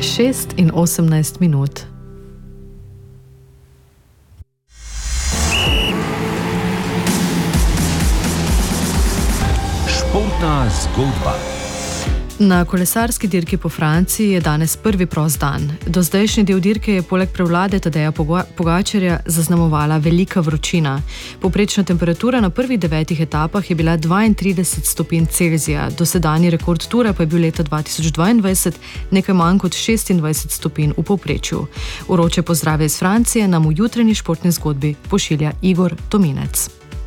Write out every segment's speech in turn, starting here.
6:18. Športna zgodba. Na kolesarski dirki po Franciji je danes prvi prost dan. Dozdajšnji del dirke je poleg prevlade Tadeja Pogačarja zaznamovala velika vročina. Povprečna temperatura na prvih 9 etapah je bila 32 stopinj Celzija, dosedanji rekord ture pa je bil leta 2022 nekaj manj kot 26 stopinj v povprečju. Vroče pozdrave iz Francije nam v jutranji športni zgodbi pošilja Igor Tominec.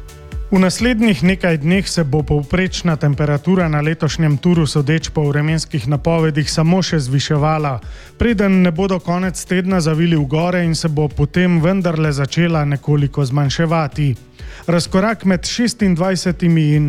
V naslednjih nekaj dneh se bo povprečna temperatura na letošnjem turu sodeč po vremenskih napovedih samo še zviševala, preden ne bodo konec tedna zavili v gore in se bo potem vendarle začela nekoliko zmanjševati. Razkorak med 26 in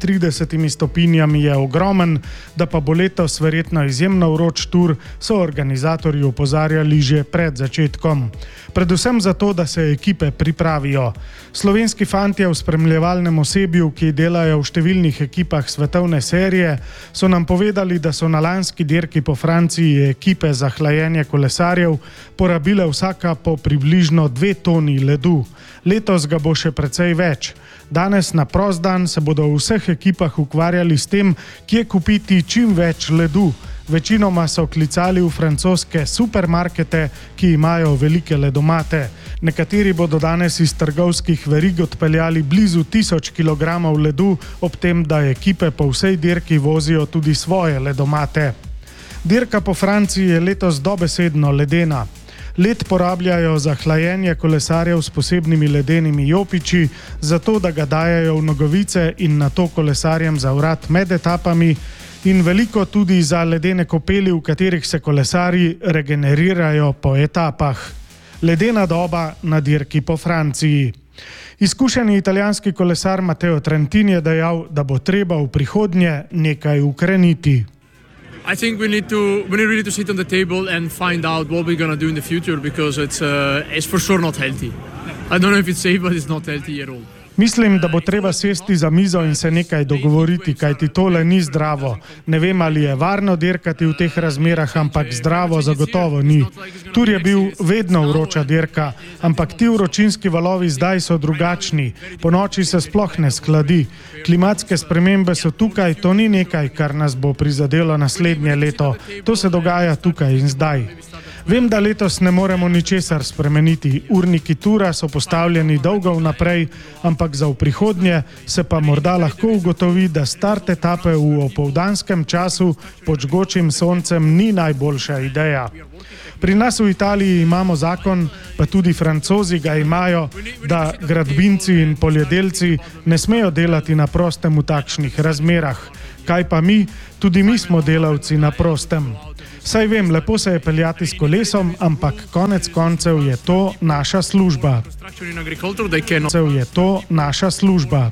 32 stopinjami je ogromen, da pa bo letos verjetno izjemno vroč tur, so organizatorji opozarjali že pred začetkom. Predvsem zato, da se ekipe pripravijo. Slovenski fantje v spremljevalnem osebju, ki delajo v številnih ekipah svetovne serije, so nam povedali, da so na lanski dirki po Franciji ekipe za hlajenje kolesarjev porabile vsaka po približno 2 toni ledu. Letos ga bo še precej več. Danes na prost dan se bodo v vseh ekipah ukvarjali s tem, kje kupiti čim več ledu. Večinoma so klicali v francoske supermarkete, ki imajo velike ledomate. Nekateri bodo danes iz trgovskih verig odpeljali blizu 1000 kg ledu, ob tem, da ekipe po vsej dirki vozijo tudi svoje ledomate. Dirka po Franciji je letos dobesedno ledena. Led porabljajo za hlajenje kolesarjev s posebnimi ledenimi jopiči, zato da ga dajajo v nogavice in nato kolesarjem za vrat med etapami, in veliko tudi za ledene kopeli, v katerih se kolesarji regenerirajo po etapah. Ledena doba na dirki po Franciji. Izkušeni italijanski kolesar Matteo Trentin je dejal, da bo treba v prihodnje nekaj ukreniti. I think we need really to sit on the table and find out what we're going to do in the future, because it's for sure not healthy. I don't know if it's safe, but it's not healthy at all. Mislim, da bo treba sesti za mizo in se nekaj dogovoriti, kajti tole ni zdravo. Ne vem, ali je varno dirkati v teh razmerah, ampak zdravo zagotovo ni. Tur je bil vedno vroča dirka, ampak ti vročinski valovi zdaj so drugačni. Po noči se sploh ne skladi. Klimatske spremembe so tukaj, to ni nekaj, kar nas bo prizadelo naslednje leto. To se dogaja tukaj in zdaj. Vem, da letos ne moremo ničesar spremeniti. Urniki tura so postavljeni dolgo vnaprej, ampak za v prihodnje se pa morda lahko ugotovi, da start etape v opoldanskem času pod žgočim soncem ni najboljša ideja. Pri nas v Italiji imamo zakon, pa tudi Francozi ga imajo, da gradbinci in poljedelci ne smejo delati na prostem v takšnih razmerah. Kaj pa mi? Tudi mi smo delavci na prostem. Saj vem, lepo se je peljati s kolesom, ampak konec koncev je to naša služba. Je to naša služba.